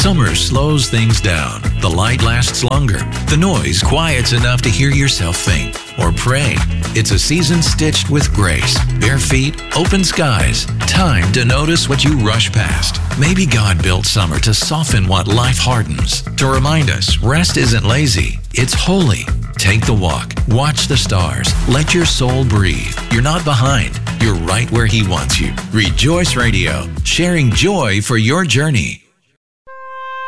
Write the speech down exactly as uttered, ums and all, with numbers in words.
Summer slows things down. The light lasts longer. The noise quiets enough to hear yourself think or pray. It's a season stitched with grace. Bare feet, open skies. Time to notice what you rush past. Maybe God built summer to soften what life hardens. To remind us, rest isn't lazy. It's holy. Take the walk. Watch the stars. Let your soul breathe. You're not behind. You're right where He wants you. Rejoice Radio, sharing joy for your journey.